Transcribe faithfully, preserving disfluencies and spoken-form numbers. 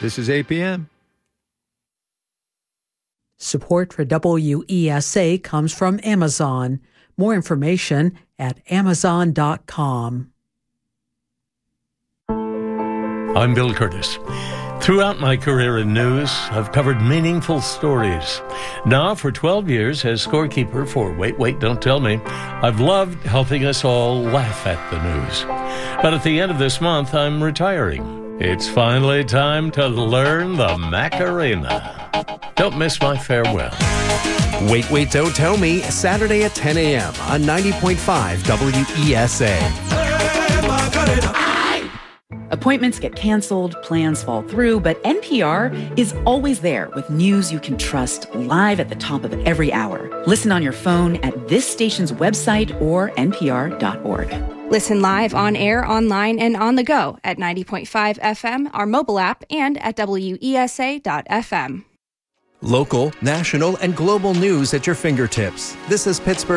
This is A P M. Support for W E S A comes from Amazon. More information at amazon dot com. I'm Bill Curtis. Throughout my career in news, I've covered meaningful stories. Now, for twelve years as scorekeeper for Wait, Wait, Don't Tell Me, I've loved helping us all laugh at the news. But at the end of this month, I'm retiring. It's finally time to learn the Macarena. Don't miss my farewell. Wait, Wait, Don't Tell Me, Saturday at ten a.m. on ninety point five W E S A. Appointments get canceled, plans fall through, but N P R is always there with news you can trust live at the top of every hour. Listen on your phone at this station's website or N P R dot org. Listen live, on air, online, and on the go at ninety point five F M, our mobile app, and at W E S A dot F M. Local, national, and global news at your fingertips. This is Pittsburgh